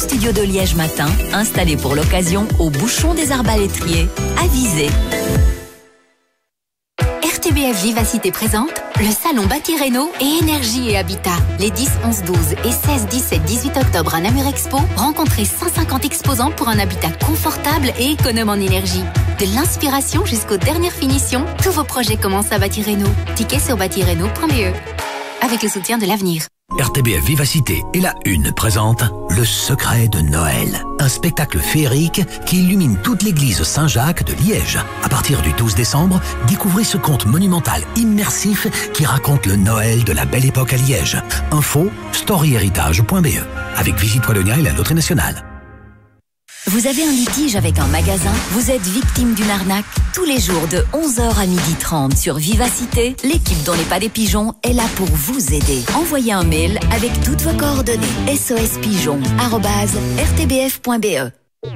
studio de Liège matin, installé pour l'occasion au bouchon des Arbalétriers, à Visé. RTBF Vivacité présente le salon Bâti Réno et Énergie et Habitat. Les 10, 11, 12 et 16, 17, 18 octobre à Namur Expo, rencontrez 150 exposants pour un habitat confortable et économe en énergie. De l'inspiration jusqu'aux dernières finitions, tous vos projets commencent à Bâti Réno. Tickets sur bâtiréno.be. Avec le soutien de l'avenir. RTBF Vivacité et la Une présente Le Secret de Noël, un spectacle féerique qui illumine toute l'église Saint-Jacques de Liège. À partir du 12 décembre, découvrez ce conte monumental immersif qui raconte le Noël de la belle époque à Liège. Info storyhéritage.be avec Visite Wallonia et la Loterie Nationale. Vous avez un litige avec un magasin? Vous êtes victime d'une arnaque? Tous les jours de 11h à 12h30 sur Vivacité, l'équipe dont n'est pas des pigeons est là pour vous aider. Envoyez un mail avec toutes vos coordonnées. sospigeon@rtbf.be.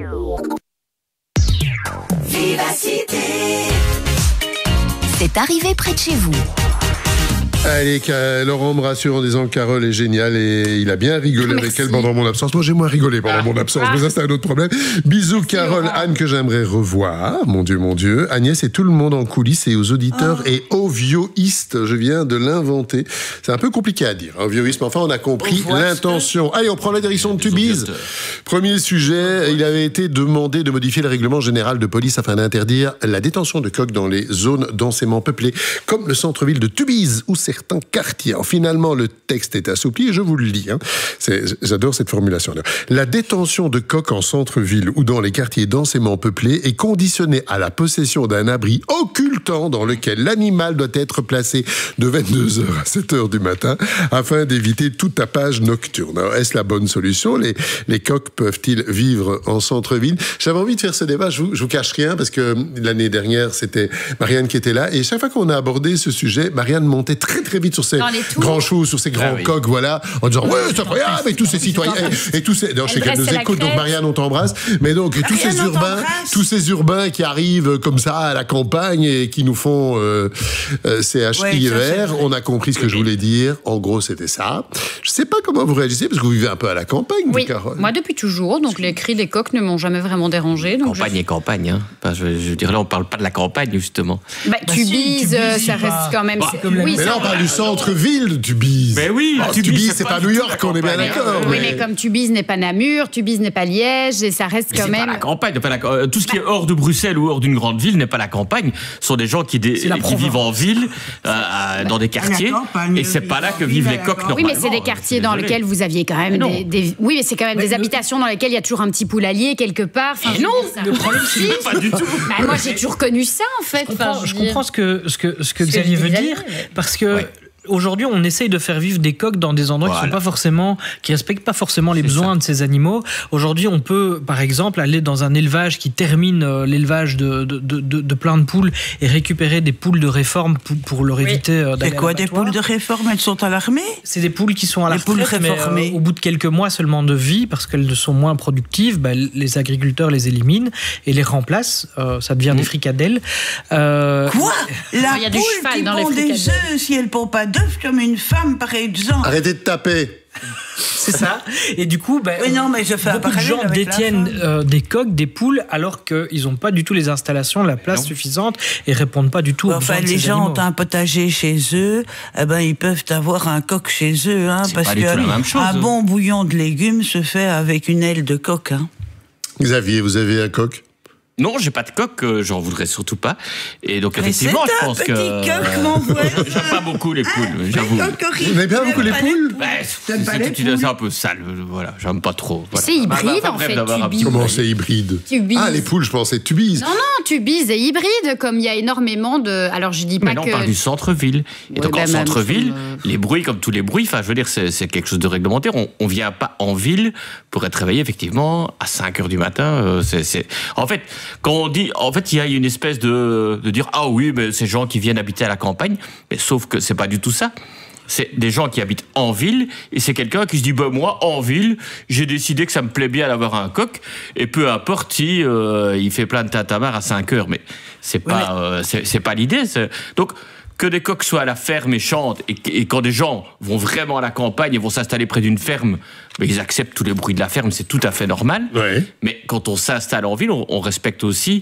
Vivacité. C'est arrivé près de chez vous. Allez, Laurent me rassure en disant que Carole est géniale et il a bien rigolé avec elle pendant mon absence. Moi, j'ai moins rigolé pendant mon absence, mais ça, c'est un autre problème. Bisous, Carole, Anne, que j'aimerais revoir. Mon Dieu. Agnès et tout le monde en coulisses et aux auditeurs et aux vioïstes. Je viens de l'inventer. C'est un peu compliqué à dire, hein, vioïsme. Enfin, on a compris l'intention. Allez, on prend la direction de Tubize. Premier sujet, il avait été demandé de modifier le règlement général de police afin d'interdire la détention de coqs dans les zones densément peuplées, comme le centre-ville de Tubize, où certains quartiers. Alors, finalement, le texte est assoupli et je vous le lis. Hein. J'adore cette formulation-là. La détention de coqs en centre-ville ou dans les quartiers densément peuplés est conditionnée à la possession d'un abri occultant dans lequel l'animal doit être placé de 22h à 7h du matin afin d'éviter tout tapage nocturne. Alors, est-ce la bonne solution? Les coqs peuvent-ils vivre en centre-ville? J'avais envie de faire ce débat, je vous cache rien, parce que l'année dernière, c'était Marianne qui était là, et chaque fois qu'on a abordé ce sujet, Marianne montait très vite sur ces grands choux, sur ces grands coqs, voilà, en disant ouais, c'est incroyable, et tous ces citoyens, et tous ces, non, je sais qu'elle nous écoute, donc Marianne, on t'embrasse, mais donc, et tous ces urbains qui arrivent comme ça à la campagne et qui nous font CHIER, on a compris ce que je voulais dire, en gros, c'était ça. Je sais pas comment vous réagissez, parce que vous vivez un peu à la campagne, oui, Carole. Moi, depuis toujours, donc les cris des coqs ne m'ont jamais vraiment dérangé. Donc campagne et campagne, hein. Enfin, je dirais là, on parle pas de la campagne, justement. Tubize, ça reste quand même... mais là, on parle du centre-ville de Tubize. Mais oui, Tubize, c'est pas New York, on est bien d'accord. Oui, mais comme Tubize n'est pas Namur, Tubize n'est pas Liège, et ça reste quand même... C'est pas la campagne. Tout ce qui est hors de Bruxelles ou hors d'une grande ville n'est pas la campagne. Ce sont des gens qui vivent en ville, dans des quartiers, et c'est pas là que vivent les coqs normalement. Oui, mais c'est des quartiers dans lesquels vous aviez quand même oui, mais c'est quand même des habitations dans lesquelles il y a toujours un petit poulailler quelque part. Enfin, non, le problème, c'est pas du tout. Moi, j'ai toujours connu ça, en fait. Je comprends ce que Xavier veut dire, parce que aujourd'hui, on essaye de faire vivre des coqs dans des endroits qui respectent pas forcément les besoins de ces animaux. Aujourd'hui, on peut, par exemple, aller dans un élevage qui termine l'élevage de plein de poules et récupérer des poules de réforme pour leur éviter d'aller. C'est quoi des poules de réforme? Elles sont à l'armée? C'est des poules qui sont à la retraite, mais au bout de quelques mois seulement de vie, parce qu'elles sont moins productives, les agriculteurs les éliminent et les remplacent. Ça devient des fricadelles. Quoi? La poule qui pond des œufs, si elle pond pas d'œufs comme une femme, par exemple. Arrêtez de taper. C'est ça. Et du coup, mais je fais beaucoup de gens détiennent des coqs, des poules, alors qu'ils n'ont pas du tout les installations, la place suffisante et répondent pas du tout aux besoins de ces les gens animaux. ont un potager chez eux, ils peuvent avoir un coq chez eux, hein, parce que bon bouillon de légumes se fait avec une aile de coq. Hein. Xavier, vous avez un coq? Non, j'ai pas de coq, j'en voudrais surtout pas. Et donc, effectivement, je pense que... C'est un petit coq, mon voisin. J'aime pas beaucoup les poules, j'avoue. Vous n'aimez pas beaucoup les poules? C'est un peu sale, voilà, j'aime pas trop. Voilà. C'est hybride, en fait, Tubize. Comment c'est hybride? Tubize. Ah, les poules, je pensais Tubize. Non, Tubize est hybride, comme il y a énormément de... Alors, je dis pas mais non, on parle du centre-ville. Et donc, en centre-ville, les bruits, comme tous les bruits, enfin, je veux dire, c'est quelque chose de réglementaire. On vient pas en ville pour être réveillé, effectivement, à 5h du matin. En fait... Quand on dit, en fait, il y a une espèce de dire ah oui, mais ces gens qui viennent habiter à la campagne, mais sauf que c'est pas du tout ça. C'est des gens qui habitent en ville et c'est quelqu'un qui se dit moi en ville j'ai décidé que ça me plaît bien d'avoir un coq et peu importe si il fait plein de tintamarre à 5h, mais c'est pas l'idée. Donc que des coqs soient à la ferme et chantent, et quand des gens vont vraiment à la campagne et vont s'installer près d'une ferme, ben ils acceptent tous les bruits de la ferme, c'est tout à fait normal. Ouais. Mais quand on s'installe en ville, on respecte aussi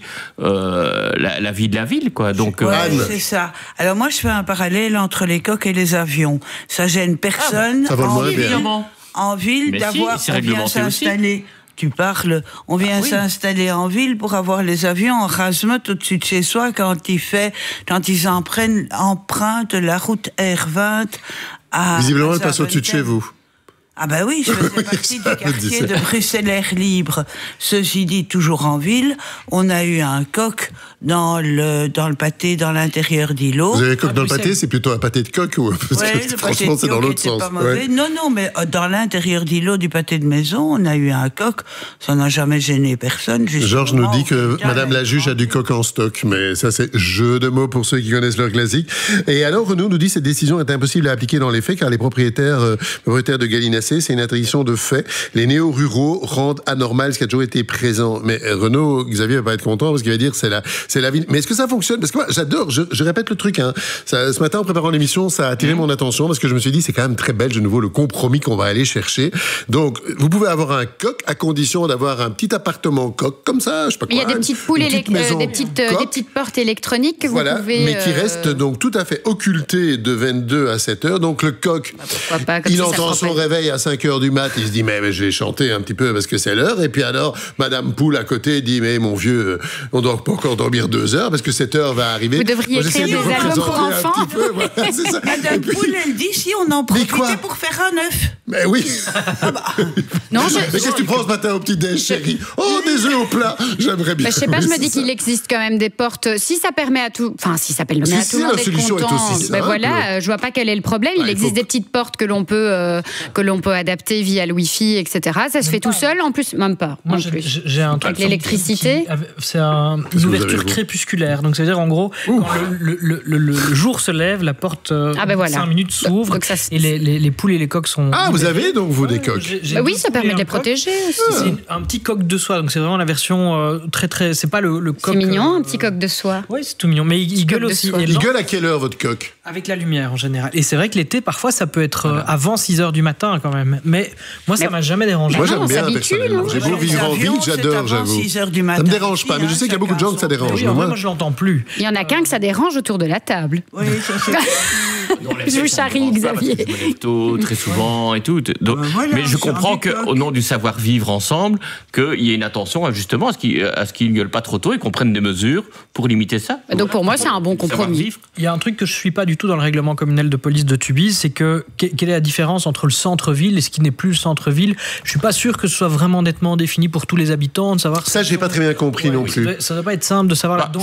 la vie de la ville, quoi. Donc, c'est ça. Alors moi, je fais un parallèle entre les coqs et les avions. Ça gêne personne. Ça va en le ville, évidemment. En ville, mais d'avoir si, c'est réglementé s'installer. Tu parles, on vient s'installer en ville pour avoir les avions en rase-motte au-dessus de chez soi quand ils empruntent la route R20 à... Visiblement, elle passe au-dessus de chez vous. Ah ben oui, je faisais partie du quartier de Bruxelles Air Libre. Ceci dit, toujours en ville, on a eu un coq dans le pâté, dans l'intérieur d'îlot. Vous avez un coq dans le pâté, c'est plutôt un pâté de coq ou parce que franchement, c'est dans l'autre sens. Pas mauvais. Non, mais dans l'intérieur d'îlot du pâté de maison, on a eu un coq. Ça n'a jamais gêné personne. Georges nous dit que Madame la juge a du coq en stock, mais ça c'est jeu de mots pour ceux qui connaissent leur classique. Et alors Renaud nous dit que cette décision est impossible à appliquer dans les faits car les propriétaires de Gallinacé, c'est une interdiction de fait. Les néo-ruraux rendent anormal ce qui a toujours été présent. Mais Renaud, Xavier va pas être content parce qu'il va dire c'est la ville. Mais est-ce que ça fonctionne? Parce que moi, j'adore, je répète le truc. Ce matin, en préparant l'émission, ça a attiré mon attention parce que je me suis dit c'est quand même très belge de nouveau le compromis qu'on va aller chercher. Donc, vous pouvez avoir un coq à condition d'avoir un petit appartement coq comme ça, je sais pas quoi. Il y a des petites poules des petites portes électroniques que vous pouvez... mais qui restent donc tout à fait occultées de 22 à 7 heures. Donc le coq, il entend son réveil à 5 heures du mat, il se dit mais je vais chanter un petit peu parce que c'est l'heure. Et puis alors, Madame Poule à côté dit mais mon vieux, on doit pas encore dormir 2 heures parce que cette heure va arriver. Vous devriez écrire des albums pour enfants. Voilà, c'est ça. Madame Poule, elle dit si on en profitait pour faire un œuf. Mais oui. Non, mais qu'est-ce que tu prends ce matin au petit déj, chérie? Oh, des œufs au plat. J'aimerais bien. Je sais pas, je me dis qu'il existe quand même des portes. Si ça permet à tout, enfin si ça permet à tout le monde d'être content. Mais voilà, je vois pas quel est le problème. Il existe des petites portes que l'on peut adapter via le Wi-Fi, etc. Ça se fait tout seul, en plus, même pas. Moi, j'ai un truc. Avec l'électricité. C'est une ouverture crépusculaire. Donc, ça veut dire, en gros, quand le jour se lève, la porte, 5 minutes s'ouvre, et les poules et les coqs sont... Ah, vous avez donc, vous, des coqs? Oui, ça permet de les protéger aussi. C'est un petit coq de soie, donc c'est vraiment la version très... C'est pas le coq... C'est mignon, un petit coq de soie. Oui, c'est tout mignon, mais il gueule aussi. Il gueule à quelle heure, votre coq? Avec la lumière, en général. Et c'est vrai que l'été, parfois, ça peut être avant 6 heures du matin, quand même. Mais moi, ça m'a jamais dérangé. Moi, j'aime bien, personnellement. J'ai beau vivre en ville, j'adore, j'avoue. Ça me dérange pas, mais je sais qu'il y a beaucoup de gens que ça dérange. Moi, je l'entends plus. Il y en a qu'un que ça dérange autour de la table. Oui, ça c'est... Je vous charrie, Xavier. Je me lève tôt, très souvent et tout. Donc, mais je comprends qu'au nom du savoir-vivre ensemble, qu'il y ait une attention justement à ce qu'ils ne gueulent pas trop tôt et qu'on prenne des mesures pour limiter ça. Donc pour moi, c'est un bon compromis. Il y a un truc que je ne suis pas du tout dans le règlement communal de police de Tubize, c'est que quelle est la différence entre le centre-ville et ce qui n'est plus le centre-ville? Je ne suis pas sûr que ce soit vraiment nettement défini pour tous les habitants, de savoir... Ça, je n'ai pas très bien compris non plus. Ça ne doit pas être simple de savoir là-dedans.